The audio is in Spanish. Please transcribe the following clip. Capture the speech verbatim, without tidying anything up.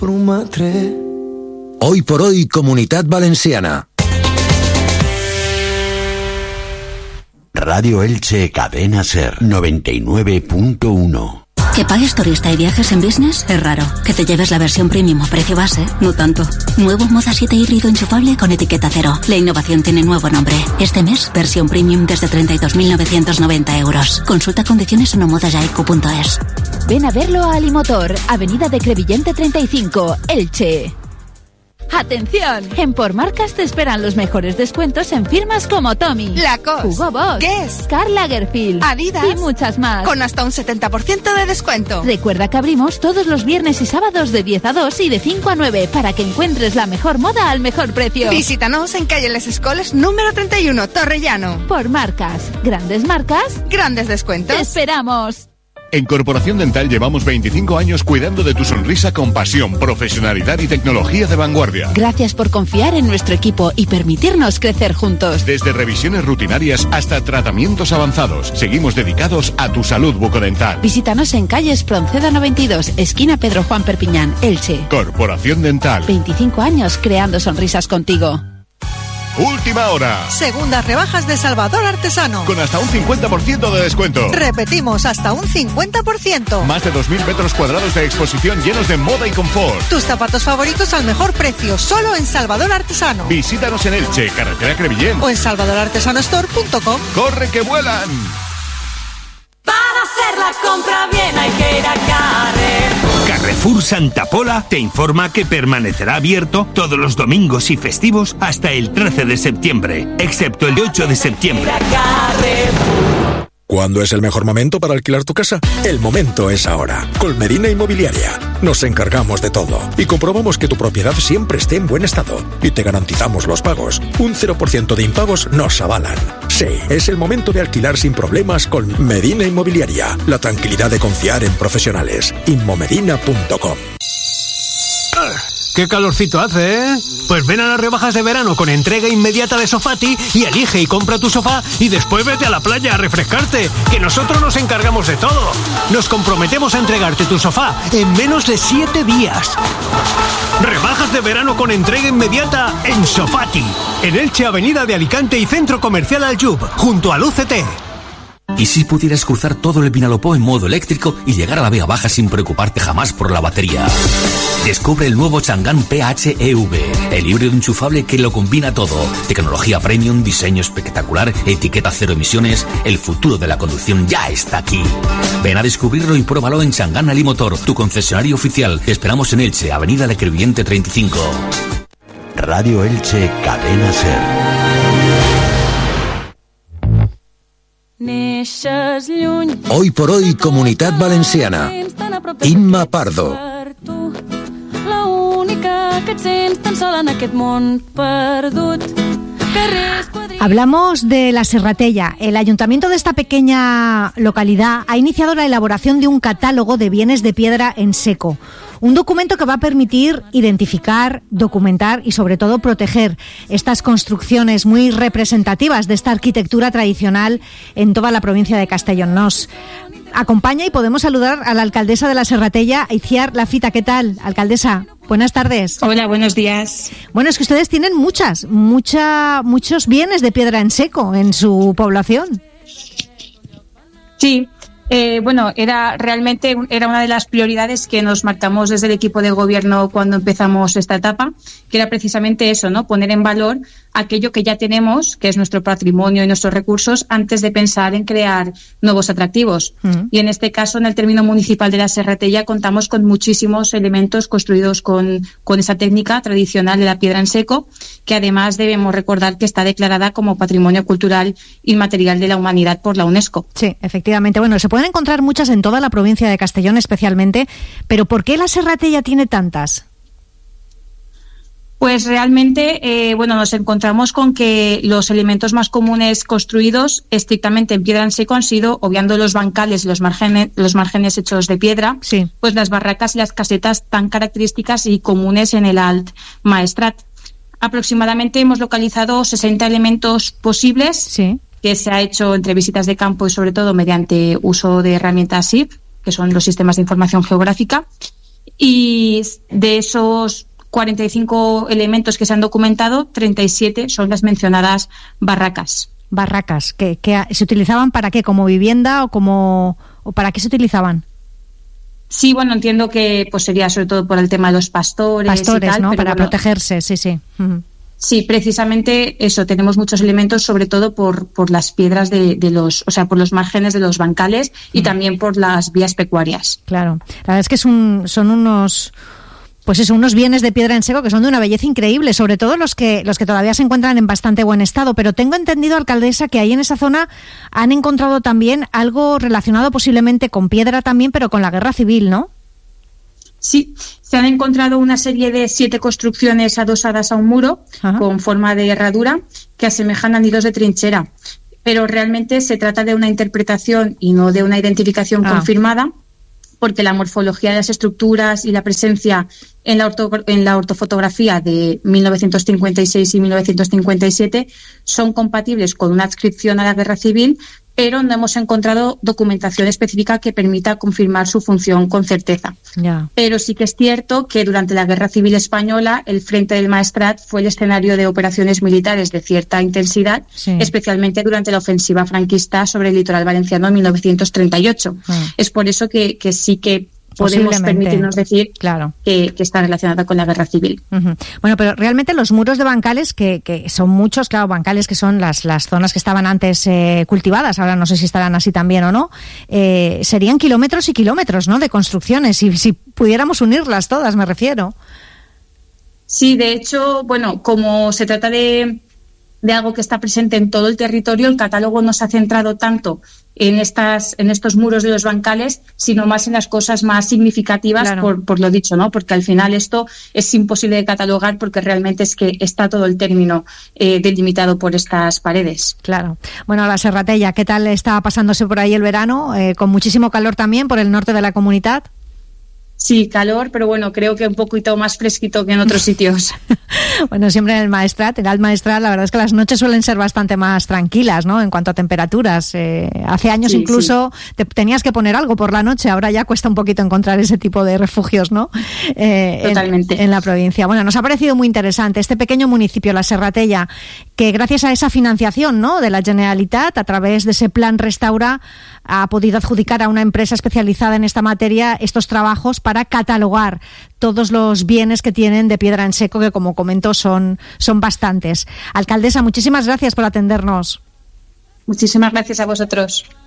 Hoy por hoy, Comunitat Valenciana. Radio Elche, Cadena Ser, noventa y nueve punto uno. Que pagues turista y viajes en business es raro. Que te lleves la versión premium a precio base, no tanto. Nuevo Moda siete híbrido enchufable con etiqueta cero. La innovación tiene nuevo nombre. Este mes, versión premium desde treinta y dos mil novecientos noventa euros. Consulta condiciones en omodajaico punto es. Ven a verlo a Alimotor, Avenida de Crevillente treinta y cinco, Elche. ¡Atención! En Por Marcas te esperan los mejores descuentos en firmas como Tommy, Lacoste, Hugo Boss, Guess, Karl Lagerfeld, Adidas y muchas más. Con hasta un setenta por ciento de descuento. Recuerda que abrimos todos los viernes y sábados de diez a dos y de cinco a nueve para que encuentres la mejor moda al mejor precio. Visítanos en calle Les Escoles número treinta y uno, Torrellano. Por Marcas. Grandes marcas. Grandes descuentos. ¡Te esperamos! En Corporación Dental llevamos veinticinco años cuidando de tu sonrisa con pasión, profesionalidad y tecnología de vanguardia. Gracias por confiar en nuestro equipo y permitirnos crecer juntos. Desde revisiones rutinarias hasta tratamientos avanzados, seguimos dedicados a tu salud bucodental. Visítanos en calle Espronceda noventa y dos, esquina Pedro Juan Perpiñán, Elche. Corporación Dental. veinticinco años creando sonrisas contigo. Última hora. Segundas rebajas de Salvador Artesano. Con hasta un cincuenta por ciento de descuento. Repetimos, hasta un cincuenta por ciento. Más de dos mil metros cuadrados de exposición llenos de moda y confort. Tus zapatos favoritos al mejor precio, solo en Salvador Artesano. Visítanos en Elche, carretera Crevillent. O en salvador artesano store punto com. ¡Corre que vuelan! Para hacer la compra bien hay que ir a Carrefour. Carrefour Santa Pola te informa que permanecerá abierto todos los domingos y festivos hasta el trece de septiembre, excepto el ocho de septiembre. ¿Cuándo es el mejor momento para alquilar tu casa? El momento es ahora. Con Medina Inmobiliaria nos encargamos de todo y comprobamos que tu propiedad siempre esté en buen estado y te garantizamos los pagos. Un cero por ciento de impagos nos avalan. Sí, es el momento de alquilar sin problemas con Medina Inmobiliaria. La tranquilidad de confiar en profesionales. inmomedina punto com. ¡Qué calorcito hace, eh! Pues ven a las rebajas de verano con entrega inmediata de Sofati y elige y compra tu sofá y después vete a la playa a refrescarte, que nosotros nos encargamos de todo. Nos comprometemos a entregarte tu sofá en menos de siete días. Rebajas de verano con entrega inmediata en Sofati, en Elche, Avenida de Alicante y Centro Comercial Aljub, junto al U C T. ¿Y si pudieras cruzar todo el Vinalopó en modo eléctrico y llegar a la Vega Baja sin preocuparte jamás por la batería? Descubre el nuevo Chang'an P H E V, el híbrido enchufable que lo combina todo. Tecnología premium, diseño espectacular, etiqueta cero emisiones. El futuro de la conducción ya está aquí. Ven a descubrirlo y pruébalo en Chang'an Alimotor, tu concesionario oficial. Te esperamos en Elche, Avenida de Crevillente treinta y cinco. Radio Elche, Cadena Ser. Hoy por hoy, Comunitat Valenciana. Imma Pardo. La única que et sents tan sola en aquest món perdut. Hablamos de la Serratella. El ayuntamiento de esta pequeña localidad ha iniciado la elaboración de un catálogo de bienes de piedra en seco. Un documento que va a permitir identificar, documentar y sobre todo proteger estas construcciones muy representativas de esta arquitectura tradicional en toda la provincia de Castellón. Nos acompaña y podemos saludar a la alcaldesa de la Serratella, Itziar Lafita. ¿Qué tal, alcaldesa? Buenas tardes. Hola, buenos días. Bueno, es que ustedes tienen muchas, mucha, muchos bienes de piedra en seco en su población. Sí. Eh, bueno, era realmente era una de las prioridades que nos marcamos desde el equipo de gobierno cuando empezamos esta etapa, que era precisamente eso, ¿no? Poner en valor aquello que ya tenemos, que es nuestro patrimonio y nuestros recursos, antes de pensar en crear nuevos atractivos. Mm. Y en este caso, en el término municipal de la Serratella, contamos con muchísimos elementos construidos con, con esa técnica tradicional de la piedra en seco, que además debemos recordar que está declarada como Patrimonio Cultural Inmaterial de la Humanidad por la UNESCO. Sí, efectivamente. Bueno, se pueden encontrar muchas en toda la provincia de Castellón especialmente, pero ¿por qué la Serratella tiene tantas? Pues realmente, eh, bueno, nos encontramos con que los elementos más comunes construidos estrictamente en piedra en seco han sido, obviando los bancales y los márgenes, los márgenes hechos de piedra, sí. Pues las barracas y las casetas tan características y comunes en el Alt Maestrat. Aproximadamente hemos localizado sesenta elementos posibles, sí. Que se ha hecho entre visitas de campo y sobre todo mediante uso de herramientas S I P, que son los sistemas de información geográfica. y de esos cuarenta y cinco elementos que se han documentado, treinta y siete son las mencionadas barracas. Barracas, ¿que, que se utilizaban para qué? ¿Como vivienda o como o para qué se utilizaban? Sí, bueno, entiendo que pues sería sobre todo por el tema de los pastores. Pastores, y tal, ¿no? pero Para bueno, protegerse, sí, sí. Uh-huh. Sí, precisamente eso, tenemos muchos elementos, sobre todo por, por las piedras de, de los, o sea, por los márgenes de los bancales y uh-huh. también por las vías pecuarias. Claro, la verdad es que es un, son unos... Pues eso, unos bienes de piedra en seco que son de una belleza increíble, sobre todo los que los que todavía se encuentran en bastante buen estado. Pero tengo entendido, alcaldesa, que ahí en esa zona han encontrado también algo relacionado posiblemente con piedra también, pero con la guerra civil, ¿no? Sí, se han encontrado una serie de siete construcciones adosadas a un muro Ajá. con forma de herradura que asemejan a nidos de trinchera. Pero realmente se trata de una interpretación y no de una identificación ah. confirmada, porque la morfología de las estructuras y la presencia en la, orto, en la ortofotografía de mil novecientos cincuenta y seis y mil novecientos cincuenta y siete son compatibles con una adscripción a la guerra civil, pero no hemos encontrado documentación específica que permita confirmar su función con certeza. Yeah. Pero sí que es cierto que durante la Guerra Civil Española el Frente del Maestrat fue el escenario de operaciones militares de cierta intensidad, sí. especialmente durante la ofensiva franquista sobre el litoral valenciano en mil novecientos treinta y ocho. Mm. Es por eso que, que sí que podemos permitirnos decir claro. que, que está relacionada con la guerra civil. Uh-huh. Bueno, pero realmente los muros de bancales, que, que son muchos, claro, bancales que son las, las zonas que estaban antes eh, cultivadas, ahora no sé si estarán así también o no, eh, serían kilómetros y kilómetros, ¿no?, de construcciones, y si pudiéramos unirlas todas, me refiero. Sí, de hecho, bueno, como se trata de... de algo que está presente en todo el territorio, el catálogo no se ha centrado tanto en estas en estos muros de los bancales, sino más en las cosas más significativas, claro. por, por lo dicho, ¿no? Porque al final esto es imposible de catalogar porque realmente es que está todo el término eh, delimitado por estas paredes. Claro. Bueno, la Serratella, ¿qué tal está pasándose por ahí el verano? Eh, con muchísimo calor también por el norte de la comunidad. Sí, calor, pero bueno, creo que un poquito más fresquito que en otros sitios. Bueno, siempre en el Maestrat, en el Alt Maestrat, la verdad es que las noches suelen ser bastante más tranquilas, ¿no?, en cuanto a temperaturas. Eh, hace años sí, incluso sí. te tenías que poner algo por la noche, ahora ya cuesta un poquito encontrar ese tipo de refugios, ¿no? Eh, Totalmente. En, en la provincia. Bueno, nos ha parecido muy interesante este pequeño municipio, la Serratella, que gracias a esa financiación, ¿no?, de la Generalitat, a través de ese plan Restaura, ha podido adjudicar a una empresa especializada en esta materia estos trabajos para catalogar todos los bienes que tienen de piedra en seco, que como comento son, son bastantes. Alcaldesa, muchísimas gracias por atendernos. Muchísimas gracias a vosotros.